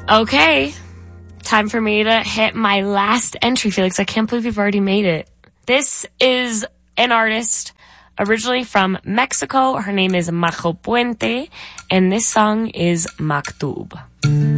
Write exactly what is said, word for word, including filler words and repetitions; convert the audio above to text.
Okay. Time for me to hit my last entry, Felix. I can't believe you've already made it. This is an artist originally from Mexico. Her name is Majo Puente, and this song is Maktub.